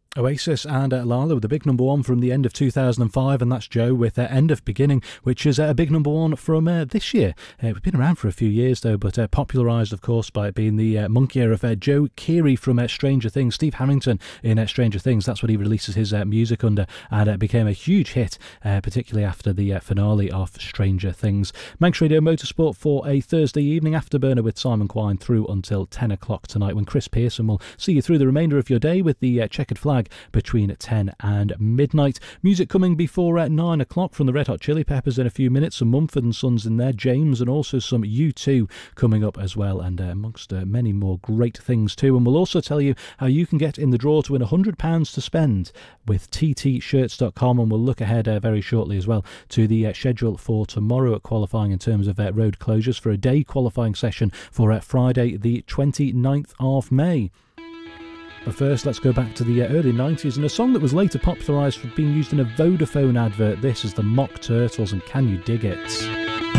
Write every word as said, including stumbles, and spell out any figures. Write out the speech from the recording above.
Oasis and uh, Lala with the big number one from the end of two thousand five, and that's Joe with uh, End of Beginning, which is uh, a big number one from uh, this year. Uh, we've been around for a few years though, but uh, popularised of course by it being the uh, monk era of uh, Joe Keery from uh, Stranger Things. Steve Harrington in uh, Stranger Things, that's what he releases his uh, music under, and it uh, became a huge hit, uh, particularly after the uh, finale of Stranger Things. Manx Radio Motorsport for a Thursday evening afterburner with Simon Quine through until ten o'clock tonight, when Chris Pearson will see you through the remainder of your day with the uh, checkered flag between ten and midnight. Music coming before uh, nine o'clock from the Red Hot Chili Peppers in a few minutes, some Mumford and Sons in there, James, and also some U two coming up as well, and uh, amongst uh, many more great things too. And we'll also tell you how you can get in the draw to win one hundred pounds to spend with t t shirts dot com, and we'll look ahead uh, very shortly as well to the uh, schedule for tomorrow at qualifying in terms of uh, road closures for a day qualifying session for uh, Friday the twenty-ninth of May. But first, let's go back to the uh, early nineties and a song that was later popularised for being used in a Vodafone advert. This is the Mock Turtles and Can You Dig It?